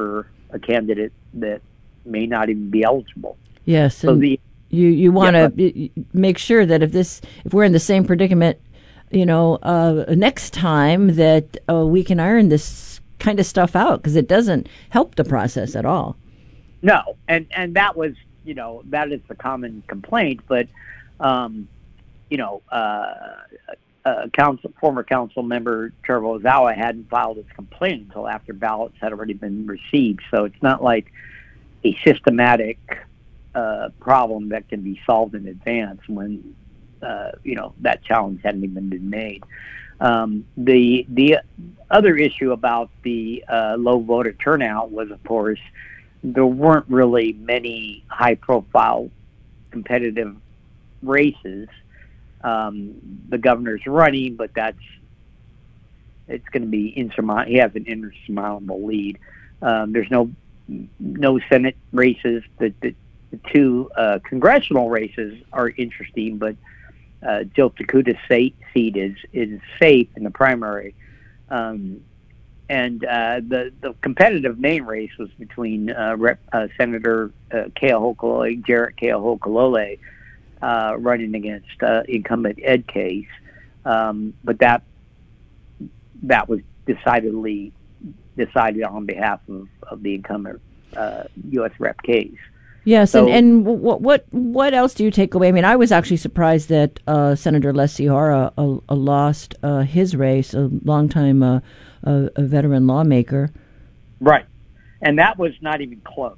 for a candidate that may not even be eligible. Yes, so and you want to make sure that if we're in the same predicament, next time that we can iron this kind of stuff out, because it doesn't help the process at all. No, and that was, that is the common complaint, but former council member Trevor Ozawa hadn't filed his complaint until after ballots had already been received. So it's not like a systematic problem that can be solved in advance when that challenge hadn't even been made. The other issue about the low voter turnout was, of course, there weren't really many high-profile competitive races. The governor's running, but it's going to be insurmountable. He has an insurmountable lead. There's no Senate races. The two congressional races are interesting, but Jill Takuta's seat is safe in the primary. And the competitive main race was between Senator Jarrett Keohokolohe running against incumbent Ed Case, but that was decided on behalf of the incumbent U.S. Rep Case. Yes, so, and what else do you take away? I mean, I was actually surprised that Senator Les Sihara lost his race, a longtime a veteran lawmaker. Right, and that was not even close.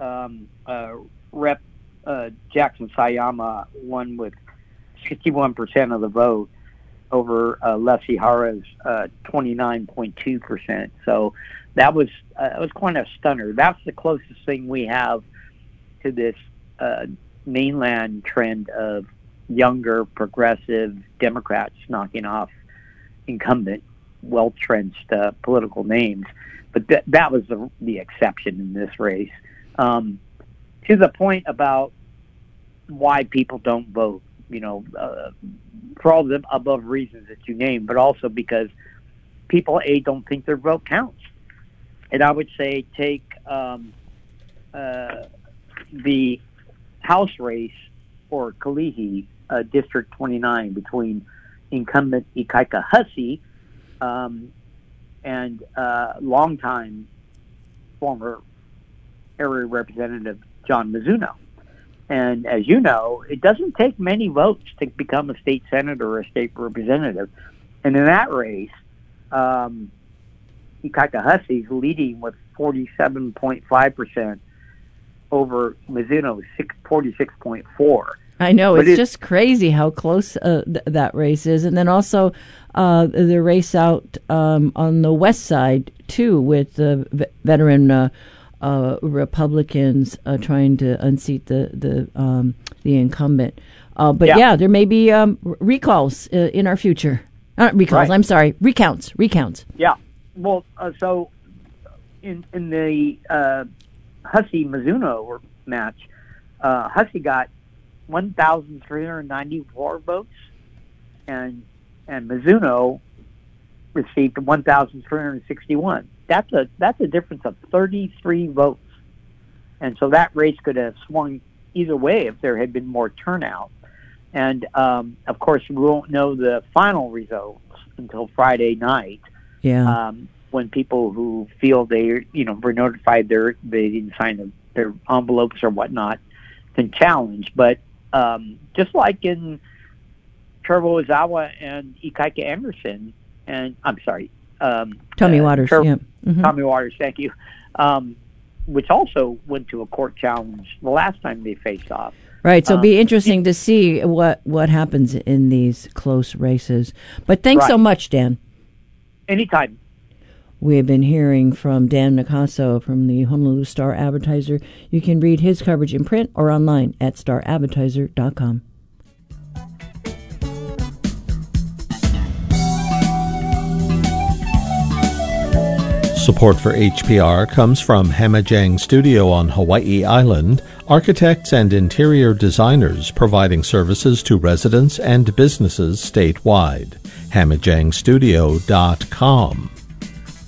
Rep Jackson Sayama won with 61% of the vote over Les Sihara's 29.2%. So that was quite a stunner. That's the closest thing we have to this mainland trend of younger, progressive Democrats knocking off incumbent, well-trenched political names. But that was the exception in this race. To the point about why people don't vote, for all the above reasons that you named, but also because people, don't think their vote counts. And I would say take the House race for Kalihi, District 29, between incumbent Ikaika Hussey and longtime former area representative John Mizuno. And as you know, it doesn't take many votes to become a state senator or a state representative. And in that race, Ikaika Hussey's leading with 47.5% over Mizuno's 46.4%. I know, it's just crazy how close that race is. And then also the race out on the west side, too, with the veteran Republicans trying to unseat the incumbent. But there may be recalls in our future. Not recalls, right. I'm sorry, recounts. Yeah. Well, so in the Hussey-Mizuno match, Hussey got 1,394 votes, and Mizuno received 1,361. That's a difference of 33 votes, and so that race could have swung either way if there had been more turnout. And of course, we won't know the final results until Friday night. Yeah. When people who feel they were notified they didn't sign their envelopes or whatnot can challenge. But just like in Trevor Ozawa and Ikaika Anderson, and I'm sorry, Tommy Waters, Mm-hmm. Tommy Waters, thank you, which also went to a court challenge the last time they faced off. Right, so it'll be interesting to see what happens in these close races. But thanks so much, Dan. Anytime. We have been hearing from Dan Nicasso from the Honolulu Star-Advertiser. You can read his coverage in print or online at staradvertiser.com. Support for HPR comes from Hamajang Studio on Hawaii Island, architects and interior designers providing services to residents and businesses statewide. HamajangStudio.com.